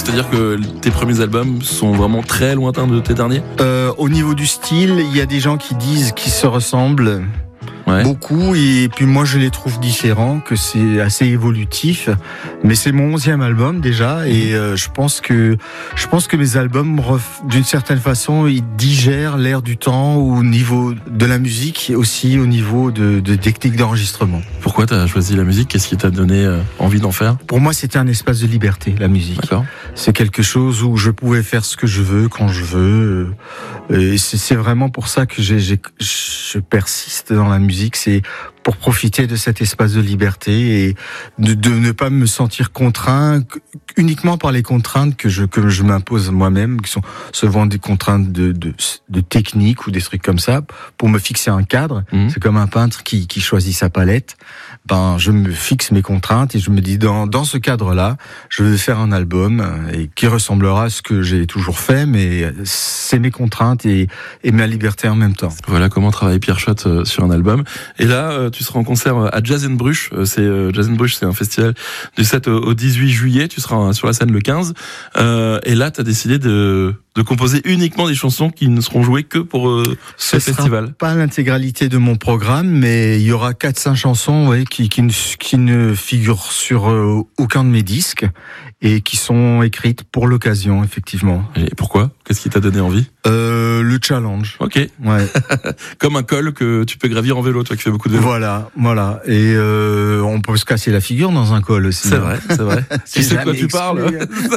c'est-à-dire que tes premiers albums sont vraiment très lointains de tes derniers ? Au niveau du style, il y a des gens qui disent qu'ils se ressemblent. Ouais. Beaucoup, et puis moi je les trouve différents, que c'est assez évolutif, mais c'est mon 11e album déjà, et je pense que mes albums d'une certaine façon ils digèrent l'air du temps au niveau de la musique et aussi au niveau de technique d'enregistrement. Pourquoi t'as choisi la musique ? Qu'est-ce qui t'a donné envie d'en faire ? Pour moi c'était un espace de liberté, la musique. D'accord. C'est quelque chose où je pouvais faire ce que je veux, quand je veux, et c'est vraiment pour ça que je persiste dans la musique. C'est pour profiter de cet espace de liberté et de ne pas me sentir contraint uniquement par les contraintes que je m'impose moi-même, qui sont souvent des contraintes de technique ou des trucs comme ça, pour me fixer un cadre. C'est comme un peintre qui choisit sa palette. Ben, je me fixe mes contraintes et je me dis dans ce cadre-là, je vais faire un album et qui ressemblera à ce que j'ai toujours fait, mais c'est mes contraintes et ma liberté en même temps. Voilà comment travaille Pierre Schott sur un album. Et là, tu seras en concert à Jazz & Bruges. Jazz & Bruges, c'est un festival du 7 au 18 juillet. Tu seras sur la scène le 15. Et là, tu as décidé de composer uniquement des chansons qui ne seront jouées que pour ce festival. Sera pas l'intégralité de mon programme, mais il y aura 4-5 chansons qui ne figurent sur aucun de mes disques et qui sont écrites pour l'occasion, effectivement. Et pourquoi ? Qu'est-ce qui t'a donné envie ? Le challenge. Ok. Ouais. Comme un col que tu peux gravir en vélo, toi qui fais beaucoup de vélo. Voilà. Et on peut se casser la figure dans un col aussi. C'est vrai. Tu sais de quoi tu parles.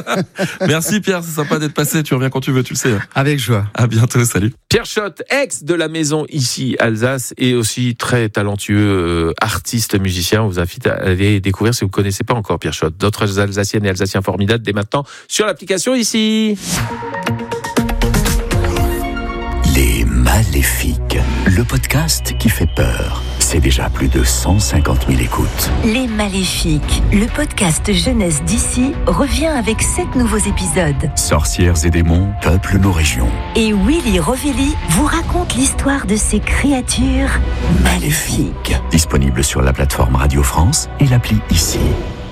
Merci Pierre, c'est sympa d'être passé. Tu reviens quand tu veux, tu le sais. Avec joie. À bientôt, salut. Pierre Schott, ex de la maison ici Alsace et aussi très talentueux artiste musicien. On vous invite à aller découvrir si vous ne connaissez pas encore Pierre Schott. D'autres Alsaciennes et Alsaciens formidables dès maintenant sur l'application ici. Les Maléfiques, le podcast qui fait peur. C'est déjà plus de 150 000 écoutes. Les Maléfiques, le podcast jeunesse d'ici, revient avec 7 nouveaux épisodes. Sorcières et démons peuplent nos régions. Et Willy Rovelli vous raconte l'histoire de ces créatures maléfiques. Disponible sur la plateforme Radio France et l'appli ici.